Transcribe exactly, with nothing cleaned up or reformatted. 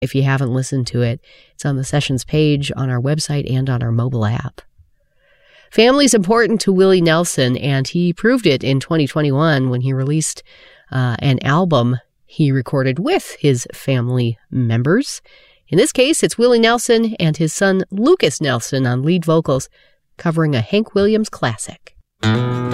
If you haven't listened to it, it's on the Sessions page on our website and on our mobile app. Family's important to Willie Nelson, and he proved it in twenty twenty-one when he released uh, an album he recorded with his family members. In this case, it's Willie Nelson and his son Lucas Nelson on lead vocals, covering a Hank Williams classic.